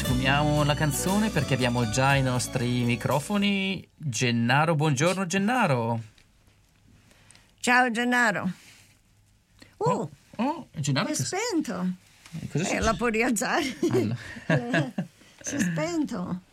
sfumiamo la canzone perché abbiamo già i nostri microfoni. Gennaro, buongiorno Gennaro. Ciao Gennaro. Gennaro è spento. Cosa la puoi rialzare. Allora. Si è spento.